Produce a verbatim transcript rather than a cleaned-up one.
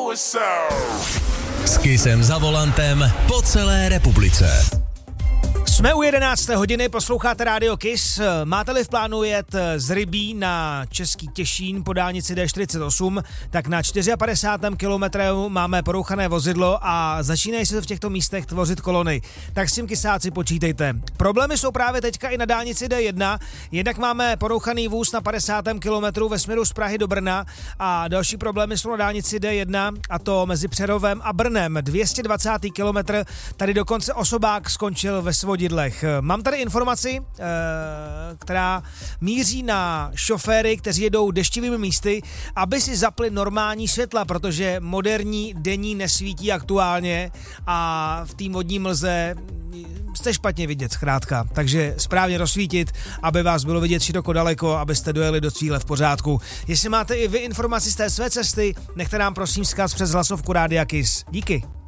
S Kissem za volantem po celé republice. Jsme u jedenácté hodiny, posloucháte Rádio Kiss. Máte-li v plánu jet z Rybí na Český Těšín po dálnici D čtyřicet osm, tak na padesátém čtvrtém kilometru máme porouchané vozidlo a začínají se v těchto místech tvořit kolony. Tak s tím kysáci počítejte. Problémy jsou právě teďka i na dálnici D jedna. Jednak máme porouchaný vůz na padesátém kilometru ve směru z Prahy do Brna a další problémy jsou na dálnici D jedna, a to mezi Přerovem a Brnem. dvě stě dvacátý kilometr, tady dokonce osobák skončil ve Svodidlech. Mám tady informaci, která míří na šoféry, kteří jedou deštivými místy, aby si zapli normální světla, protože moderní denní nesvítí aktuálně a v té vodní mlze jste špatně vidět, zkrátka. Takže správně rozsvítit, aby vás bylo vidět široko daleko, abyste dojeli do cíle v pořádku. Jestli máte i vy informaci z té své cesty, nechte nám prosím vzkaz přes hlasovku Rádia Kiss. Díky.